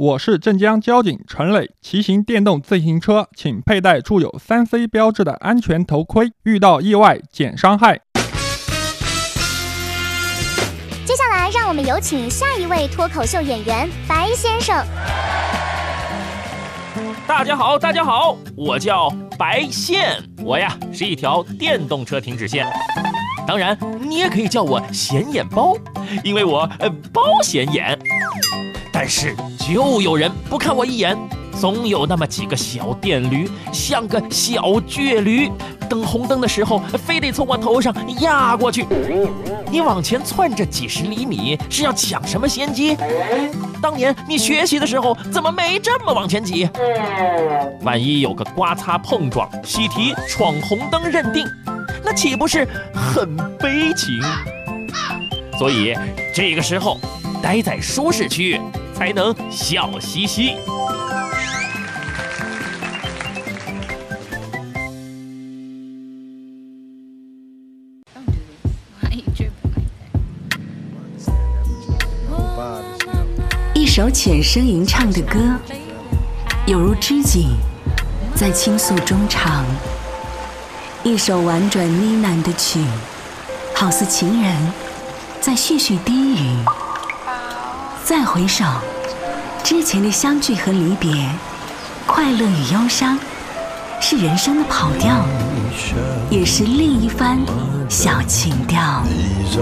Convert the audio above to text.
我是镇江交警陈磊。骑行电动自行车，请佩戴注有3C 标志的安全头盔，遇到意外减伤害。 接下来，让我们有请下一位脱口秀演员白先生。 大家好，我叫白线，我呀是一条电动车停止线。当然，你也可以叫我显眼包，因为我包显眼。但是就有人不看我一眼，总有那么几个小电驴，像个小倔驴，等红灯的时候非得从我头上压过去。你往前窜着几十厘米，是要抢什么先机？当年你学习的时候怎么没这么往前挤？万一有个刮擦碰撞，喜提闯红灯认定，那岂不是很悲情？所以这个时候待在舒适区才能笑嘻嘻。 一首浅声吟唱的歌，有如知己在倾诉衷肠；一首婉转呢喃的曲，好似情人在絮絮低语。再回首，之前的相聚和离别，快乐与忧伤，是人生的跑调，也是另一番小情调。